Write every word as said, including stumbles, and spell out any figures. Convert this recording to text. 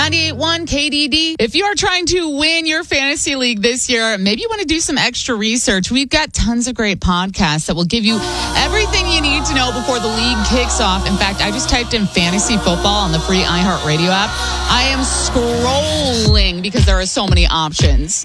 ninety-eight point one K D D. If you are trying to win your fantasy league this year, maybe you want to do some extra research. We've got tons of great podcasts that will give you everything you need to know before the league kicks off. In fact, I just typed in fantasy football on the free iHeartRadio app. I am scrolling because there are so many options.